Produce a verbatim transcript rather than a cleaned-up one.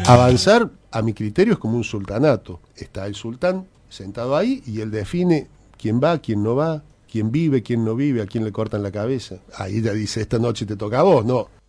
Avanzar, a mi criterio, es como un sultanato. Está el sultán sentado ahí y él define quién va, quién no va, quién vive, quién no vive, a quién le cortan la cabeza. Ahí ya dice, esta noche te toca a vos, no.